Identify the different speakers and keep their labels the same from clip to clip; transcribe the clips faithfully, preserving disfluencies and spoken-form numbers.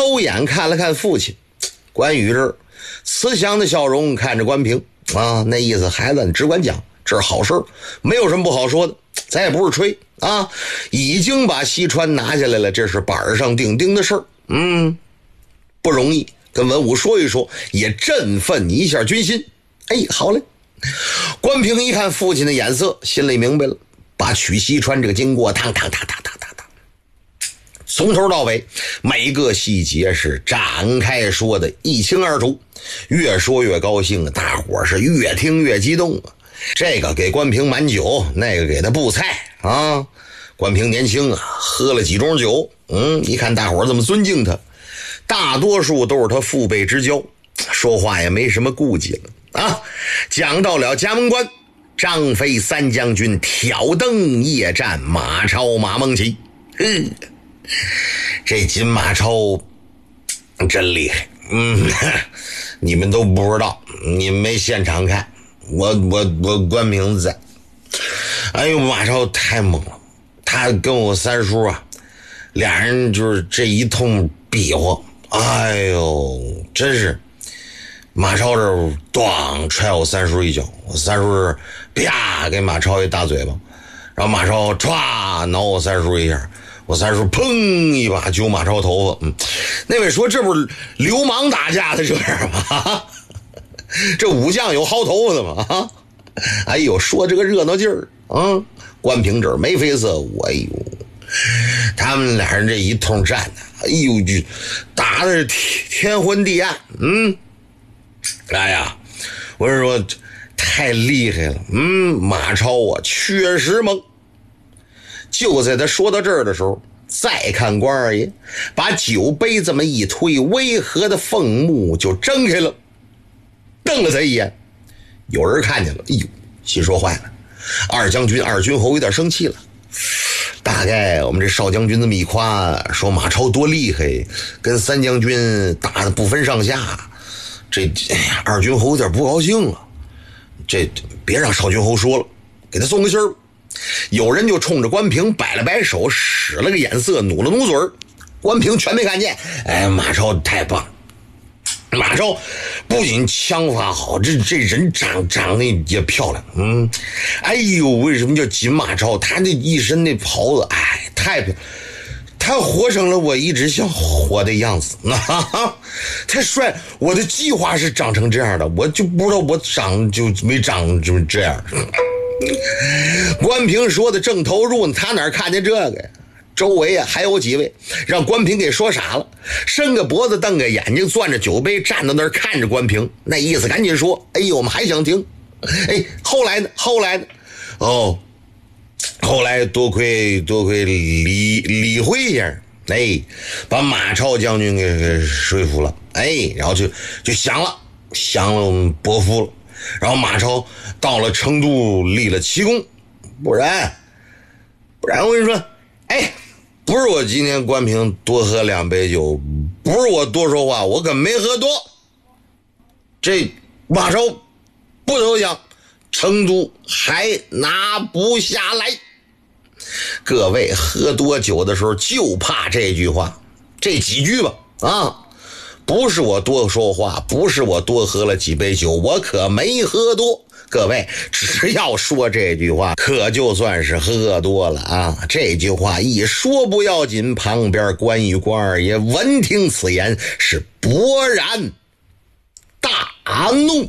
Speaker 1: 瞅眼看了看父亲关羽，这慈祥的笑容看着关平啊，那意思孩子你只管讲，这是好事，没有什么不好说的，咱也不是吹啊，已经把西川拿下来了，这是板上钉钉的事儿，嗯，不容易，跟文武说一说，也振奋一下军心。哎，好嘞。关平一看父亲的眼色，心里明白了，把取西川这个经过，当当当当当当当，从头到尾每个细节是展开说的一清二楚，越说越高兴，大伙是越听越激动啊。这个给关平满酒，那个给他布菜啊。关平年轻啊，喝了几盅酒，嗯，一看大伙这么尊敬他，大多数都是他父辈之交，说话也没什么顾忌了啊。讲到了葭萌关，张飞三将军挑灯夜战马超马孟起，嗯，这金马超真厉害，嗯，你们都不知道，你们没现场看，我我我关平在，哎呦，马超太猛了，他跟我三叔啊，俩人就是这一通比划，哎呦，真是。马超这咣踹我三叔一脚，我三叔是啪给马超一大嘴巴，然后马超歘挠我三叔一下，我三叔砰一把揪马超头发。嗯，那位说这不是流氓打架的这样吗？这武将有薅头发的吗？啊，哎呦，说这个热闹劲儿啊！关平这儿眉飞色舞，哎呦，他们俩人这一通战呢，哎呦，就打的是天天昏地暗，嗯。哎呀，我是说太厉害了，嗯，马超啊确实猛。就在他说到这儿的时候，再看关二爷把酒杯这么一推，微和的凤目就睁开了，瞪了他一眼。有人看见了，哎呦，心说坏了，二将军二军侯有点生气了。大概我们这少将军这么一夸，说马超多厉害，跟三将军打得不分上下，这哎呀，二军侯有点不高兴了，这别让少军侯说了，给他送个信儿。有人就冲着关平摆了摆手，使了个眼色，努了努嘴儿。关平全没看见。哎，马超太棒，马超不仅枪法好，这这人长长得也漂亮。嗯，哎呦，为什么叫金马超？他那一身那袍子，哎，太漂亮。他活成了我一直想活的样子，啊，太帅！我的计划是长成这样的，我就不知道我长就没长就这样。关平说的正投入呢，他哪看见这个呀？周围啊还有几位，让关平给说傻了，伸个脖子瞪个眼睛，攥着酒杯站到那儿看着关平，那意思赶紧说，哎呦，我们还想听。哎，后来呢？后来呢？哦。后来多亏多亏李李辉先生，哎，把马超将军给给说服了，哎，然后就就降了，降了我们伯父了，然后马超到了成都立了奇功，不然不然我跟你说，哎，不是我今天关平多喝两杯酒，不是我多说话，我可没喝多，这马超不投降，成都还拿不下来。各位喝多酒的时候就怕这句话，这几句吧啊，不是我多说话，不是我多喝了几杯酒，我可没喝多。各位只要说这句话，可就算是喝多了啊。这句话一说不要紧，旁边关羽关二爷闻听此言是勃然大怒。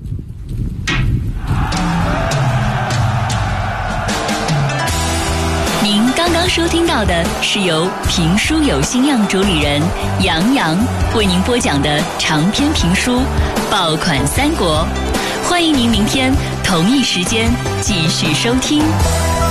Speaker 2: 刚刚收听到的是由评书有心样主理人杨洋为您播讲的长篇评书《爆款三国》，欢迎您明天同一时间继续收听。